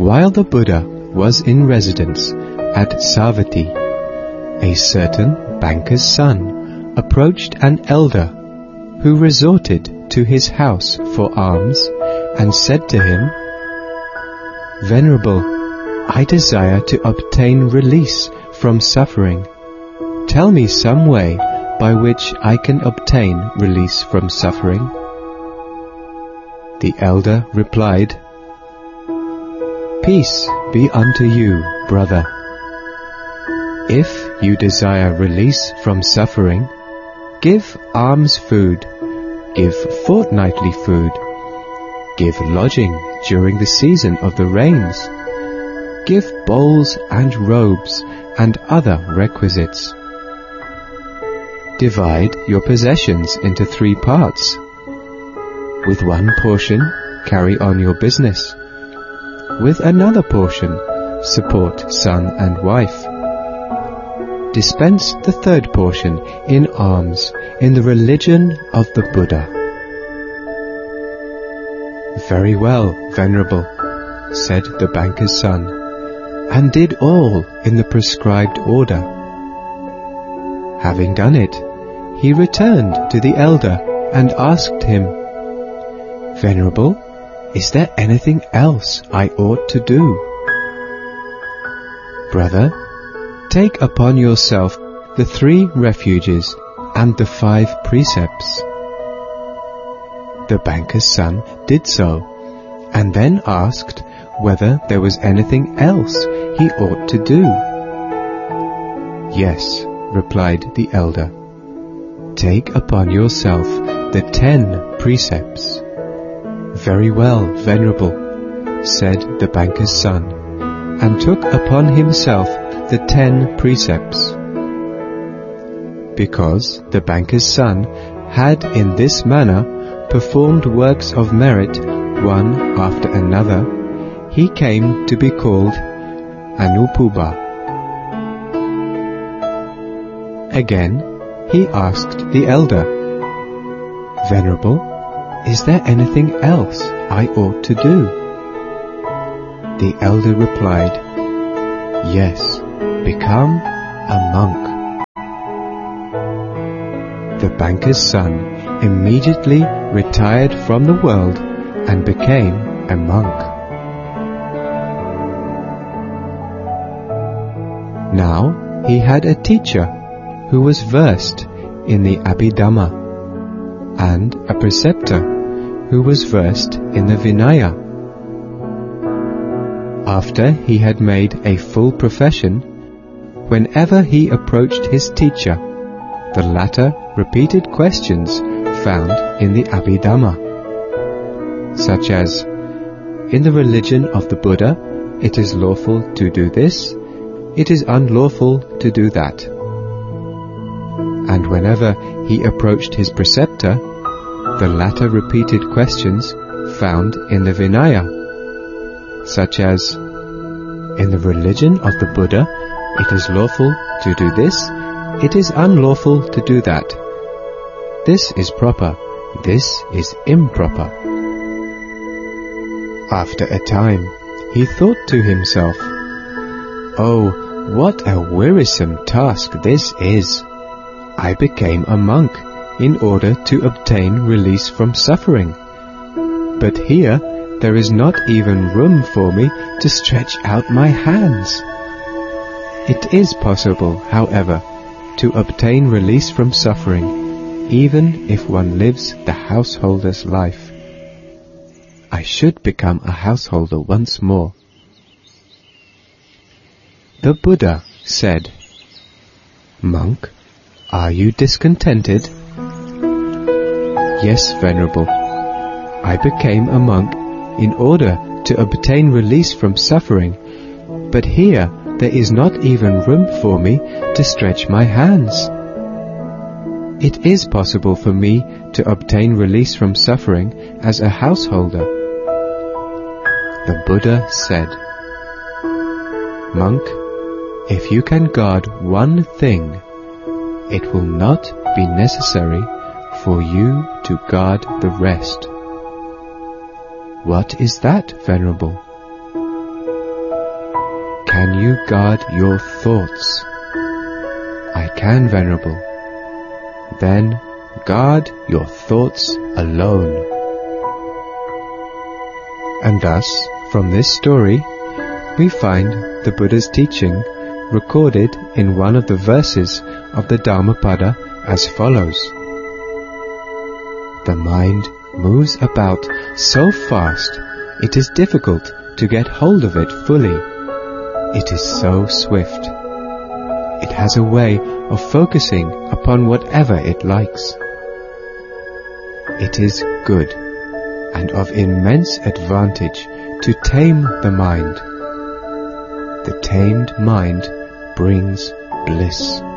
While the Buddha was in residence at Savatthi, a certain banker's son approached an elder who resorted to his house for alms and said to him, "Venerable, I desire to obtain release from suffering. Tell me some way by which I can obtain release from suffering." The elder replied, "Peace be unto you, brother. If you desire release from suffering, give alms food, give fortnightly food, give lodging during the season of the rains, give bowls and robes and other requisites. Divide your possessions into 3 parts. With one portion, carry on your business. With another portion, support son and wife. Dispense the 3rd portion in alms in the religion of the Buddha." "Very well, Venerable," said the banker's son, and did all in the prescribed order. Having done it, he returned to the elder and asked him, "Venerable, is there anything else I ought to do?" "Brother, take upon yourself the 3 refuges and the 5 precepts." The banker's son did so, and then asked whether there was anything else he ought to do. "Yes," replied the elder, "take upon yourself the 10 precepts." "Very well, Venerable," said the banker's son, and took upon himself the 10 precepts. Because the banker's son had in this manner performed works of merit one after another, he came to be called Anupuba. Again he asked the elder, "Venerable, is there anything else I ought to do?" The elder replied, "Yes, become a monk." The banker's son immediately retired from the world and became a monk. Now he had a teacher who was versed in the Abhidhamma, and a preceptor who was versed in the Vinaya. After he had made a full profession, whenever he approached his teacher, the latter repeated questions found in the Abhidhamma, such as, "In the religion of the Buddha, it is lawful to do this, it is unlawful to do that." And whenever he approached his preceptor, the latter repeated questions found in the Vinaya, such as, "In the religion of the Buddha, it is lawful to do this, it is unlawful to do that. This is proper, this is improper." After a time, he thought to himself, "Oh, what a wearisome task this is! I became a monk in order to obtain release from suffering. But here there is not even room for me to stretch out my hands." It is possible, however, to obtain release from suffering, even if one lives the householder's life. I should become a householder once more. The Buddha said, "Monk, are you discontented?" "Yes, Venerable. I became a monk in order to obtain release from suffering, but here there is not even room for me to stretch my hands." It is possible for me to obtain release from suffering as a householder. The Buddha said, "Monk, if you can guard one thing, it will not be necessary for you to guard the rest." "What is that, Venerable?" Can you guard your thoughts? I can, Venerable. Then guard your thoughts alone. And thus, from this story, we find the Buddha's teaching recorded in one of the verses of the Dhammapada as follows. The mind moves about so fast it is difficult to get hold of it fully. It is so swift. It has a way of focusing upon whatever it likes. It is good and of immense advantage to tame the mind. The tamed mind brings bliss.